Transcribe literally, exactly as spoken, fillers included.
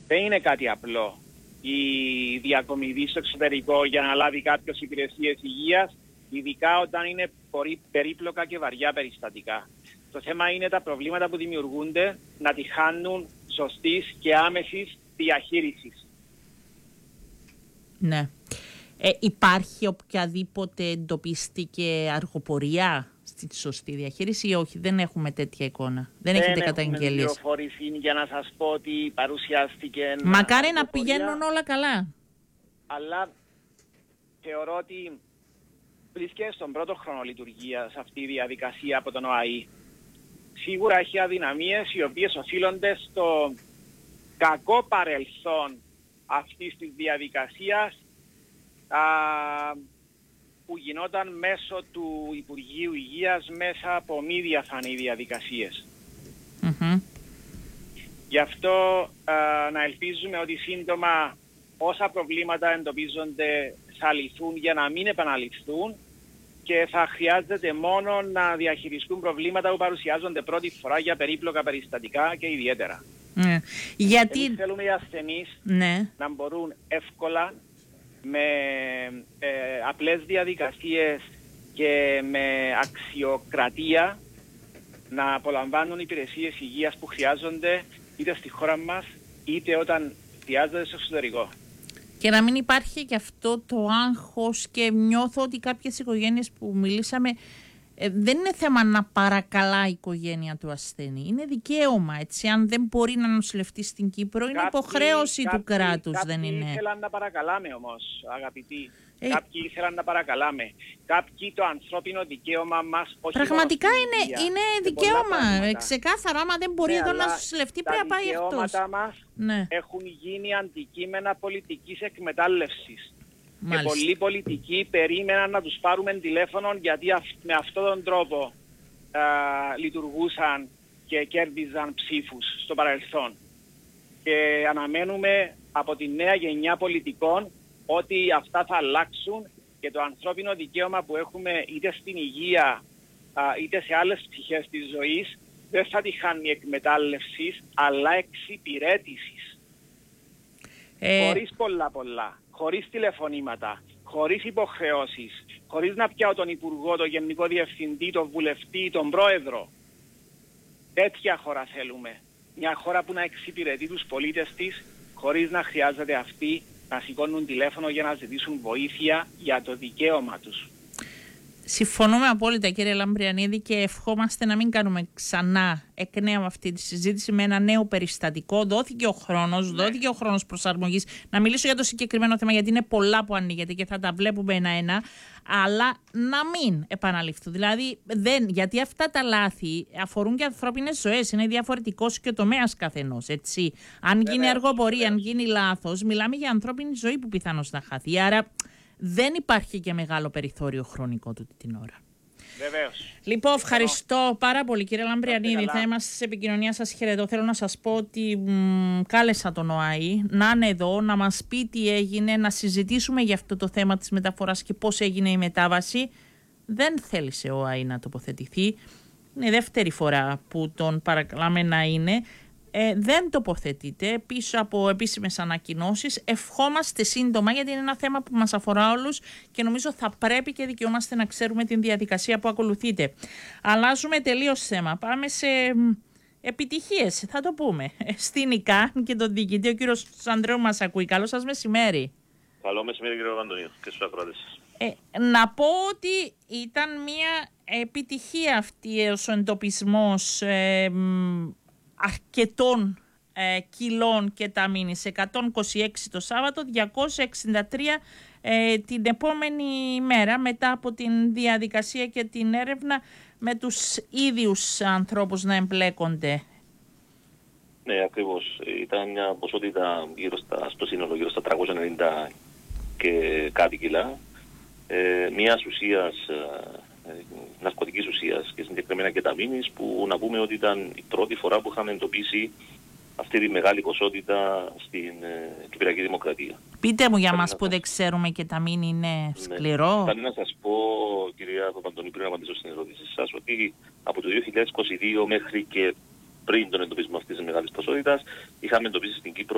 δεν είναι κάτι απλό η διακομιδή στο εξωτερικό για να λάβει κάποιος υπηρεσίες υγείας, ειδικά όταν είναι περίπλοκα και βαριά περιστατικά. Το θέμα είναι τα προβλήματα που δημιουργούνται να τη χάνουν σωστής και άμεσης διαχείρισης. Ναι. Ε, υπάρχει οποιαδήποτε εντοπίστηκε αργοπορία στη σωστή διαχείριση ή όχι? Δεν έχουμε τέτοια εικόνα. Δεν, δεν έχετε καταγγελίες? Δεν έχουμε πληροφορηθεί για να σας πω ότι παρουσιάστηκε... Μακάρι αργοπορία, να πηγαίνουν όλα καλά. Αλλά θεωρώ ότι βρίσκεται στον πρώτο χρόνο λειτουργίας αυτή η διαδικασία από τον ΟΑΗ. Σίγουρα έχει αδυναμίες οι οποίες οφείλονται στο κακό παρελθόν αυτής της διαδικασίας α, που γινόταν μέσω του Υπουργείου Υγείας μέσα από μη διαφανή διαδικασίες. Mm-hmm. Γι' αυτό α, να ελπίζουμε ότι σύντομα όσα προβλήματα εντοπίζονται θα λυθούν για να μην επαναληφθούν και θα χρειάζεται μόνο να διαχειριστούν προβλήματα που παρουσιάζονται πρώτη φορά για περίπλοκα περιστατικά και ιδιαίτερα. Ναι. Γιατί... Εμείς θέλουμε οι ασθενείς ναι. να μπορούν εύκολα με ε, απλές διαδικασίες και με αξιοκρατία να απολαμβάνουν υπηρεσίες υγείας που χρειάζονται είτε στη χώρα μας είτε όταν χρειάζονται στο εξωτερικό. Και να μην υπάρχει και αυτό το άγχος, και νιώθω ότι κάποιες οικογένειες που μιλήσαμε ε, δεν είναι θέμα να παρακαλά η οικογένεια του ασθενή. Είναι δικαίωμα, έτσι. Αν δεν μπορεί να νοσηλευτεί στην Κύπρο, είναι κάποιοι, υποχρέωση κάποιοι, του κράτους, κάποιοι δεν είναι. Κάποιοι ήθελαν να παρακαλάμε όμως, αγαπητοί. Ε, κάποιοι ήθελαν να παρακαλάμε. Κάποιοι το ανθρώπινο δικαίωμα μας... Όχι πραγματικά είναι, είναι δικαίωμα. Ξεκάθαρα, άμα δεν μπορεί ναι, εδώ να νοσηλευτεί, πρέπει να πάει αυτός. Τα δικαιώματα μας ναι. έχουν γίνει αντικείμενα πολιτικής εκμετάλλευσης. Μάλιστα. Και πολλοί πολιτικοί περίμεναν να τους πάρουμε τηλέφωνο γιατί αυ, με αυτόν τον τρόπο α, λειτουργούσαν και κέρδιζαν ψήφους στο παρελθόν. Και αναμένουμε από τη νέα γενιά πολιτικών ότι αυτά θα αλλάξουν και το ανθρώπινο δικαίωμα που έχουμε είτε στην υγεία α, είτε σε άλλες πτυχές της ζωής δεν θα τη χάνει εκμετάλλευσης αλλά εξυπηρέτησης. Ε... Χωρίς πολλά πολλά, χωρίς τηλεφωνήματα, χωρίς υποχρεώσεις, χωρίς να πιάω τον Υπουργό, τον Γενικό Διευθυντή, τον Βουλευτή, τον Πρόεδρο. Τέτοια χώρα θέλουμε. Μια χώρα που να εξυπηρετεί τους πολίτες της χωρίς να χρειάζεται αυτοί να σηκώνουν τηλέφωνο για να ζητήσουν βοήθεια για το δικαίωμα τους. Συμφωνούμε απόλυτα, κύριε Λαμπριανίδη, και ευχόμαστε να μην κάνουμε ξανά εκ νέου αυτή τη συζήτηση με ένα νέο περιστατικό. Δόθηκε ο χρόνος, ναι. δόθηκε ο χρόνος προσαρμογής. Να μιλήσω για το συγκεκριμένο θέμα, γιατί είναι πολλά που ανοίγεται και θα τα βλέπουμε ένα-ένα, αλλά να μην επαναληφθούν. Δηλαδή, δεν, γιατί αυτά τα λάθη αφορούν και ανθρώπινες ζωές. Είναι διαφορετικός και ο τομέας καθενός, έτσι. Αν γίνει βέβαια, αργοπορία, βέβαια. αν γίνει λάθος, μιλάμε για ανθρώπινη ζωή που πιθανώς να χαθεί. Άρα, δεν υπάρχει και μεγάλο περιθώριο χρονικό τούτη την ώρα. Βεβαίως. Λοιπόν, ευχαριστώ πάρα πολύ, κύριε Λαμπριανίδη. Θα είμαστε σε επικοινωνία. Σας χαιρετώ. Θέλω να σας πω ότι μ, κάλεσα τον ΟΑΗ να είναι εδώ, να μας πει τι έγινε, να συζητήσουμε για αυτό το θέμα της μεταφοράς και πώς έγινε η μετάβαση. Δεν θέλησε ο ΟΑΗ να τοποθετηθεί. Είναι η δεύτερη φορά που τον παρακαλάμε να είναι. Ε, δεν τοποθετείται πίσω από επίσημες ανακοινώσεις. Ευχόμαστε σύντομα, γιατί είναι ένα θέμα που μας αφορά όλους και νομίζω θα πρέπει και δικαιούμαστε να ξέρουμε την διαδικασία που ακολουθείτε. Αλλάζουμε τελείως θέμα. Πάμε σε επιτυχίες, θα το πούμε. Στην ΙΚΑΝ και τον διοικητή, ο κύριος Ανδρέου μας ακούει. Καλό σας μεσημέρι. Καλό μεσημέρι, κύριε Αντωνίου, και στους ακροατές. Ε, να πω ότι ήταν μια επιτυχία αυτή ο εντοπισμός ε, αρκετών ε, κιλών και ταμίνης, εκατόν είκοσι έξι το Σάββατο, διακόσια εξήντα τρία ε, την επόμενη μέρα, μετά από την διαδικασία και την έρευνα με τους ίδιους ανθρώπους να εμπλέκονται. Ναι, ακριβώς. Ήταν μια ποσότητα γύρω στα, στο σύνολο γύρω στα τριακόσια ενενήντα και κάτι κιλά. Ε, μιας ουσίας, ε, ναρκωτικής ουσίας και συγκεκριμένα κεταμίνης, που να πούμε ότι ήταν η πρώτη φορά που είχαμε εντοπίσει αυτή τη μεγάλη ποσότητα στην ε, Κυπριακή Δημοκρατία. Πείτε μου για μας που δεν ξέρουμε, κεταμίνη είναι σκληρό. Ναι. Θα να σας πω, κυρία Παπαντονή, πριν να απαντήσω στην ερώτηση σας, ότι από το δύο χιλιάδες είκοσι δύο μέχρι και πριν τον εντοπισμό αυτής της μεγάλης ποσότητας είχαμε εντοπίσει στην Κύπρο